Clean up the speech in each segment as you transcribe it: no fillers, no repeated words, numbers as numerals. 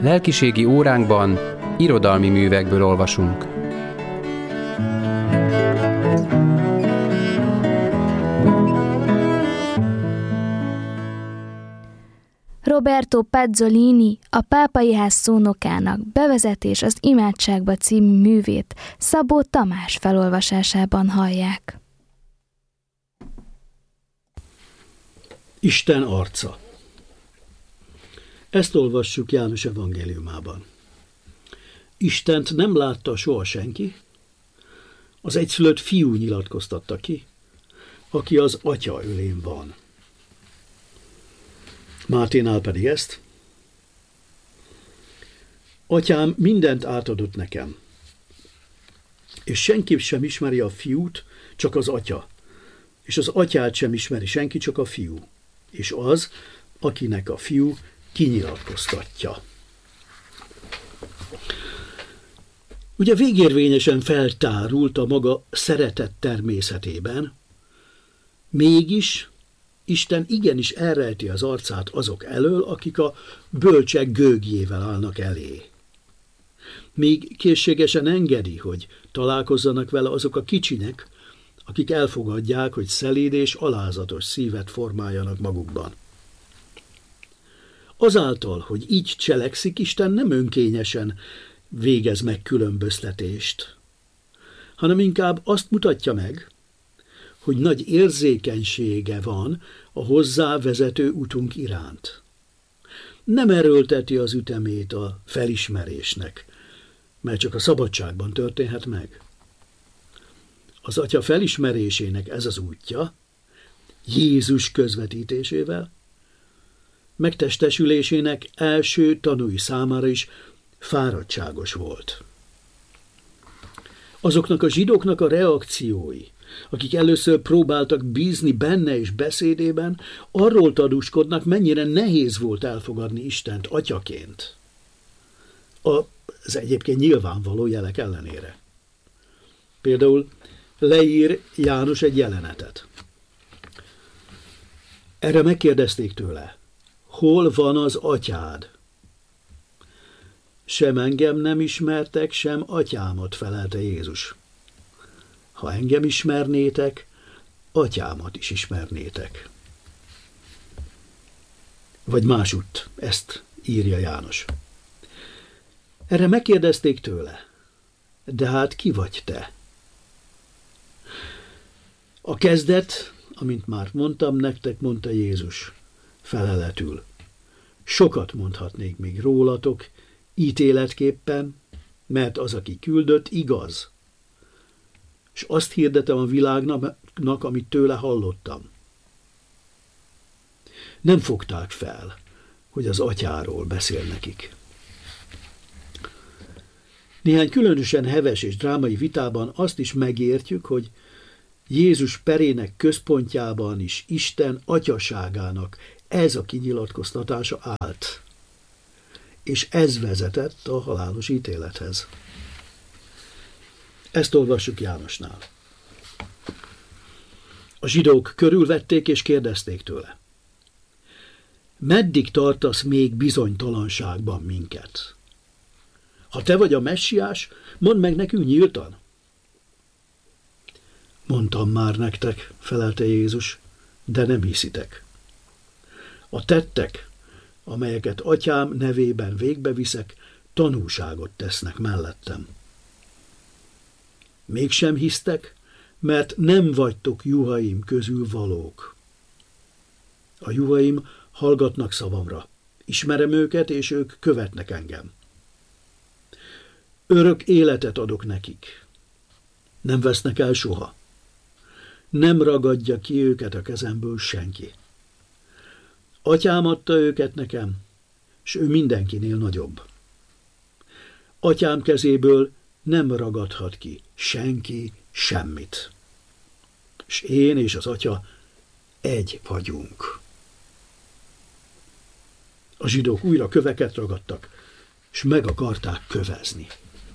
Lelkiségi óránkban irodalmi művekből olvasunk. Roberto Pazzolini, a Pápai Ház szónokának Bevezetés az imádságba című művét Szabó Tamás felolvasásában hallják. Isten arca. Ezt olvassuk János evangéliumában. Istent nem látta soha senki, az egyszülött fiú nyilatkoztatta ki, aki az atya ölén van. Máténál pedig ezt: Atyám mindent átadott nekem, és senki sem ismeri a fiút, csak az atya, és az atyát sem ismeri senki, csak a fiú, és az, akinek a fiú kinyilatkoztatja. Ugye végérvényesen feltárult a maga szeretett természetében, mégis Isten igenis elrejti az arcát azok elől, akik a bölcsek gőgjével állnak elé. Míg készségesen engedi, hogy találkozzanak vele azok a kicsinek, akik elfogadják, hogy szelíd és alázatos szívet formáljanak magukban. Azáltal, hogy így cselekszik, Isten nem önkényesen végez meg különböztetést, hanem inkább azt mutatja meg, hogy nagy érzékenysége van a hozzá vezető utunk iránt. Nem erőlteti az ütemét a felismerésnek, mert csak a szabadságban történhet meg. Az Atya felismerésének ez az útja, Jézus közvetítésével, megtestesülésének első tanúi számára is fáradtságos volt. Azoknak a zsidóknak a reakciói, akik először próbáltak bízni benne és beszédében, arról tanúskodnak, mennyire nehéz volt elfogadni Istent atyaként. Az egyébként nyilvánvaló jelek ellenére. Például leír János egy jelenetet. Erre megkérdezték tőle: hol van az atyád? Sem engem nem ismertek, sem atyámat, felelte Jézus. Ha engem ismernétek, atyámat is ismernétek. Vagy másútt, ezt írja János. Erre megkérdezték tőle: de hát ki vagy te? A kezdet, amint már mondtam nektek, mondta Jézus feleletül. Sokat mondhatnék még rólatok, ítéletképpen, mert az, aki küldött, igaz. És azt hirdetem a világnak, amit tőle hallottam. Nem fogták fel, hogy az atyáról beszél nekik. Néhány különösen heves és drámai vitában azt is megértjük, hogy Jézus perének központjában is Isten atyaságának ez a kinyilatkoztatása állt, és ez vezetett a halálos ítélethez. Ezt olvassuk Jánosnál. A zsidók körülvették és kérdezték tőle: meddig tartasz még bizonytalanságban minket? Ha te vagy a messiás, mondd meg nekünk nyíltan. Mondtam már nektek, felelte Jézus, de nem hiszitek. A tettek, amelyeket atyám nevében végbeviszek, tanúságot tesznek mellettem. Mégsem hisztek, mert nem vagytok juhaim közül valók. A juhaim hallgatnak szavamra. Ismerem őket, és ők követnek engem. Örök életet adok nekik. Nem vesznek el soha. Nem ragadja ki őket a kezemből senki. Atyám adta őket nekem, és ő mindenkinél nagyobb. Atyám kezéből nem ragadhat ki senki semmit. És én és az Atya egy vagyunk. A zsidók újra köveket ragadtak, és meg akarták kövezni.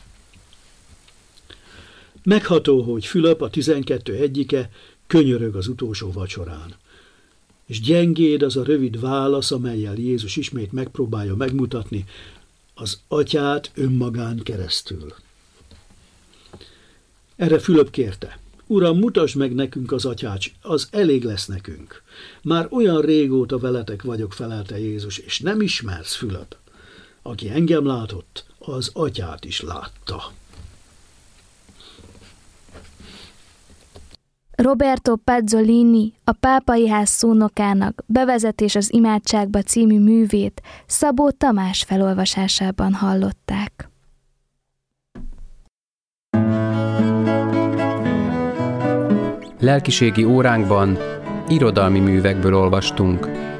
Megható, hogy Fülöp, a 12 egyike, könyörög az utolsó vacsorán. És gyengéd az a rövid válasz, amellyel Jézus ismét megpróbálja megmutatni, az Atyát önmagán keresztül. Erre Fülöp kérte: Uram, mutasd meg nekünk az Atyát, az elég lesz nekünk. Már olyan régóta veletek vagyok, felelte Jézus, és nem ismersz, Fülöp. Aki engem látott, az Atyát is látta. Roberto Pezzolini, a Pápai Ház szónokának Bevezetés az imádságba című művét Szabó Tamás felolvasásában hallották. Lelkiségi óránkban irodalmi művekből olvastunk.